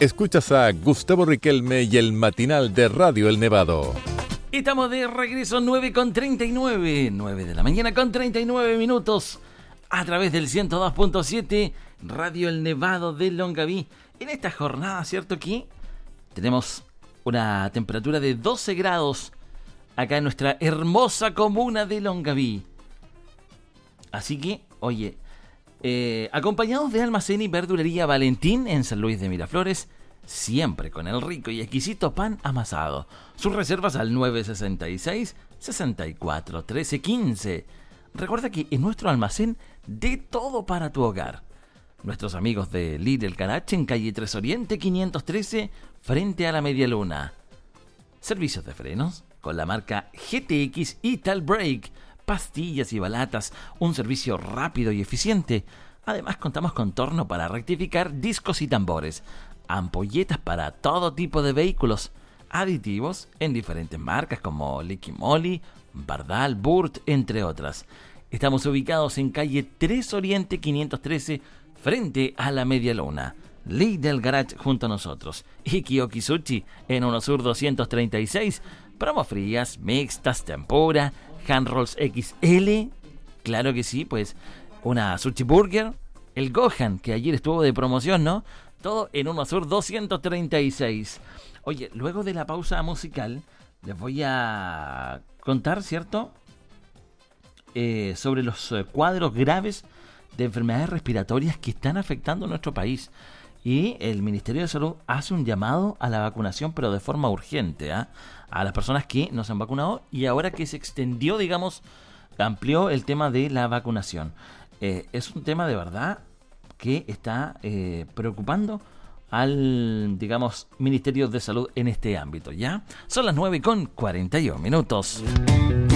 Escuchas a Gustavo Riquelme y el matinal de Radio El Nevado. Estamos de regreso 9:39, 9 de la mañana con 39 minutos, a través del 102.7 Radio El Nevado de Longaví. En esta jornada, ¿cierto? Que tenemos una temperatura de 12 grados acá en nuestra hermosa comuna de Longaví. Así que, oye, acompañados de Almacén y Verdulería Valentín en San Luis de Miraflores, siempre con el rico y exquisito pan amasado. Sus reservas al 966-641315. Recuerda que en nuestro almacén, de todo para tu hogar. Nuestros amigos de Lidl Carache en calle 3 Oriente 513, frente a la Media Luna. Servicios de frenos con la marca GTX Ital Brake. Pastillas y balatas, un servicio rápido y eficiente. Además contamos con torno para rectificar discos y tambores, ampolletas para todo tipo de vehículos, aditivos en diferentes marcas como Liqui Moly, Bardal, Burt, entre otras. Estamos ubicados en calle 3 Oriente 513, frente a la Media Luna. Lidl Garage junto a nosotros. Y Kiyoki Sushi en Uno Sur 236. Promo frías, mixtas, tempura, hand rolls XL, claro que sí, pues una sushi burger, el Gohan, que ayer estuvo de promoción, ¿no? Todo en Uno Sur 236. Oye, luego de la pausa musical, les voy a contar, ¿cierto? Sobre los cuadros graves de enfermedades respiratorias que están afectando a nuestro país. Y el Ministerio de Salud hace un llamado a la vacunación, pero de forma urgente, a las personas que no se han vacunado, y ahora que se extendió, digamos, amplió el tema de la vacunación. Es un tema de verdad que está preocupando al, digamos, Ministerio de Salud en este ámbito, ¿ya? Son las 9:41 minutos.